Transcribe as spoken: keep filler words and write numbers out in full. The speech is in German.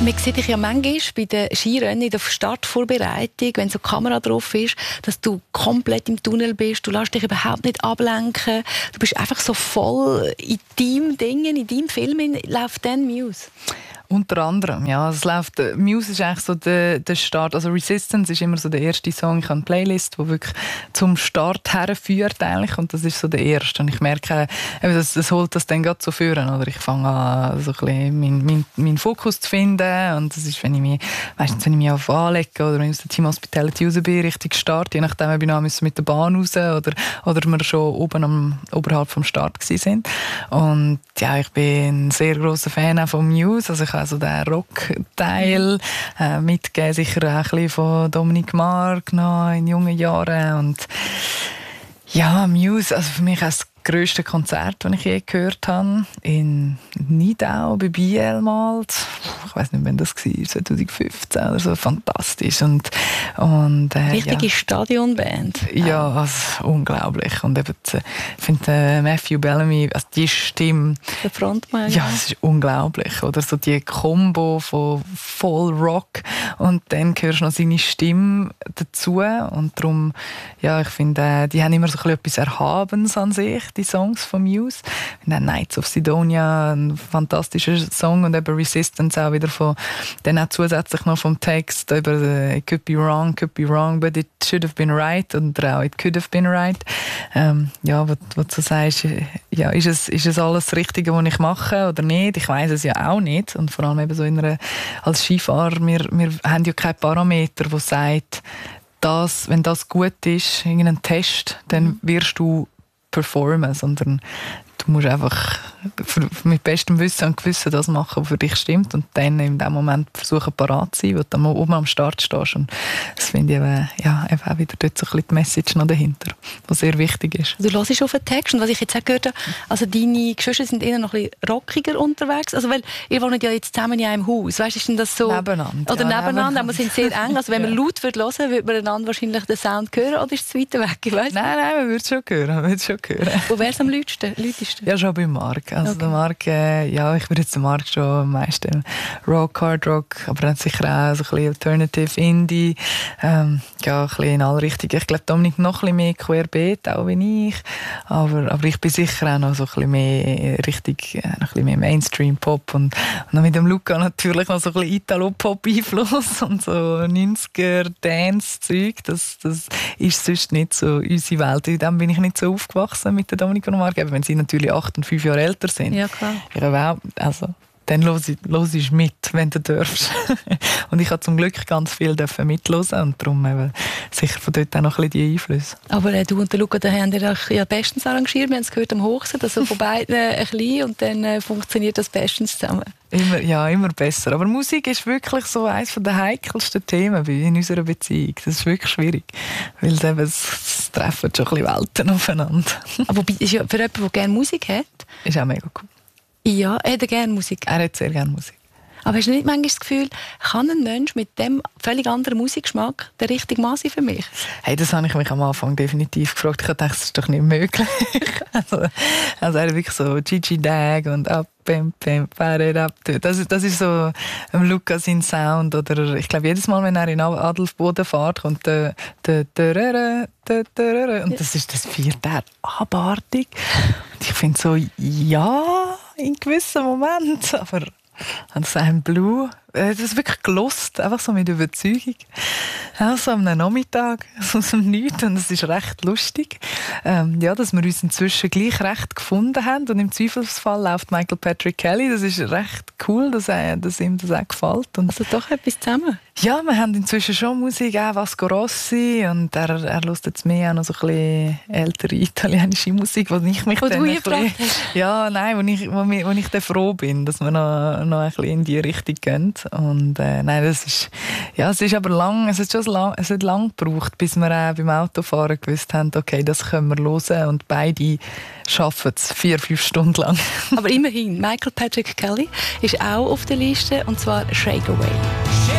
Man sieht dich ja manchmal bei den Skirennen in der Startvorbereitung, wenn so eine Kamera drauf ist, dass du komplett im Tunnel bist, du lässt dich überhaupt nicht ablenken, du bist einfach so voll in deinem Ding, in deinem Film, läuft dann Muse. Unter anderem, ja. Es läuft, Muse ist eigentlich so der, der Start. Also Resistance ist immer so der erste Song. Ich habe eine Playlist, die wirklich zum Start herführt eigentlich. Und das ist so der erste. Und ich merke, das, das holt das dann gerade so führen. Oder ich fange an, so ein bisschen meinen mein, mein Fokus zu finden. Und das ist, wenn ich mich, meistens, wenn ich mich auf anlege oder wenn ich aus der Team Hospitality raus bin, richtig Start. Je nachdem, ob ich noch mit der Bahn raus oder, oder wir schon oben am, oberhalb vom Start waren. Und ja, ich bin ein sehr grosser Fan von Muse. Also ich also den Rock-Teil äh, mitgeben, sicher auch ein bisschen von Dominic Mark noch in jungen Jahren. Und ja, Muse, also für mich auch das grösste Konzert, das ich je gehört habe, in Nidau bei B L mal. Ich weiß nicht, wann das war, zwanzig fünfzehn oder so. Fantastisch. Und, und, äh, richtige ja. Stadionband. Ja, also, unglaublich. Und eben, ich finde äh, Matthew Bellamy, also die Stimme, der Frontmann. Ja, es ist unglaublich. Oder so die Kombo von voll Rock und dann hörst du noch seine Stimme dazu. Und darum, ja, ich finde, äh, die haben immer so ein bisschen etwas Erhabenes an sich, die Songs von Muse. Und dann Nights of Sidonia, ein fantastischer Song, und eben Resistance auch wieder von, dann auch zusätzlich noch vom Text über uh, It could be wrong, could be wrong, but it should have been right, und auch It could have been right. Ähm, ja, was, was du sagst, ja, ist es, ist es alles Richtige, was ich mache oder nicht? Ich weiss es ja auch nicht. Und vor allem eben so in einer, als Skifahrer, wir, wir haben ja keinen Parameter, der sagt, dass, wenn das gut ist, irgendein Test, dann wirst du performen, sondern du musst einfach mit bestem Wissen und Gewissen das machen, was für dich stimmt, und dann in dem Moment versuchen, parat zu sein, wo du dann oben am Start stehst. Und das finde ich eben, ja, eben auch wieder dort so ein bisschen die Message noch dahinter, was sehr wichtig ist. Du hörst auf den Text, und was ich jetzt auch gehört habe, also deine Geschwister sind eher noch ein bisschen rockiger unterwegs, also weil ihr wohnt ja jetzt zusammen in einem Haus, weißt du, ist denn das so? Nebeneinander. Oder ja, nebeneinander, nebeneinander. aber wir sind sehr eng, also wenn man laut würde hören, würde man einander wahrscheinlich den Sound hören, oder ist es zu weit weg? Ich weiss nein, nein, man würde es schon hören, man würde es schon hören. Wo wäre es am lautesten? Ja, schon bei Mark. Also okay. der Mark, äh, ja, ich würde jetzt den Mark schon am meisten Rock, Hard Rock, aber dann sicher auch so ein bisschen Alternative, Indie, ähm, ja, ein bisschen in alle Richtungen. Ich glaube, Dominik noch ein bisschen mehr querbeet, auch wie ich, aber, aber ich bin sicher auch noch so ein bisschen mehr richtig, äh, noch ein bisschen mehr Mainstream-Pop, und, und noch mit dem Luca natürlich noch so ein bisschen Italo-Pop-Einfluss und so neunziger-Dance-Zeug, das, das ist sonst nicht so unsere Welt. In dem bin ich nicht so aufgewachsen mit der Dominik und Mark, wenn sie natürlich acht und fünf Jahre älter sind. Ja, klar. Ja, also, dann hörst du mit, wenn du darfst. Und ich habe zum Glück ganz viel mithören, und darum eben sicher von dort auch noch ein bisschen die Einflüsse. Aber äh, du und der Luca, da haben ihr euch ja bestens arrangiert. Wir haben es gehört am Hochsee, also von beiden ein bisschen, und dann äh, funktioniert das bestens zusammen. Immer, ja, immer besser. Aber Musik ist wirklich so eines der heikelsten Themen in unserer Beziehung. Das ist wirklich schwierig, weil es, eben, es treffen schon ein bisschen Welten aufeinander. Aber wobei, ist ja für jemanden, der gerne Musik hat, ist auch mega cool. Ja, er hat gerne Musik. Er hat sehr gerne Musik. Aber hast du nicht manchmal das Gefühl, kann ein Mensch mit dem völlig anderen Musikgeschmack der richtige Mann sein für mich? Hey, das habe ich mich am Anfang definitiv gefragt. Ich dachte, das ist doch nicht möglich. also, also er hat wirklich so Gigi Dag und Up, Pim, Pim, Fire Up. Das, das ist so ähm, Lukas sein Sound. Oder ich glaube, jedes Mal, wenn er in Adelboden fährt, kommt der, der, der, der, der, der, und das ist das vierte abartig. Und ich finde so, ja, in gewissen Momenten, aber an seinem Blue, das ist wirklich gelost, einfach so mit Überzeugung. Ja, so am Nachmittag, so aus dem Nichts, und es ist recht lustig, ähm, ja, dass wir uns inzwischen gleich recht gefunden haben, und im Zweifelsfall läuft Michael Patrick Kelly, das ist recht cool, dass, er, dass ihm das auch gefällt. Und also doch etwas zusammen? Ja, wir haben inzwischen schon Musik, auch Vasco Rossi, und er, er hört jetzt mehr auch noch so ein bisschen ältere italienische Musik, wo ich mich wo dann du ein bisschen, ja, nein, wo ich, wo, wo ich dann froh bin, dass wir noch, noch ein bisschen in die Richtung gehen. Und äh, nein, das ist, ja, es ist aber lang, es hat schon lang, es hat lang gebraucht, bis wir auch beim Autofahren gewusst haben, okay, das können wir hören, und beide schaffen es vier, fünf Stunden lang. Aber immerhin, Michael Patrick Kelly ist auch auf der Liste, und zwar Shake Away.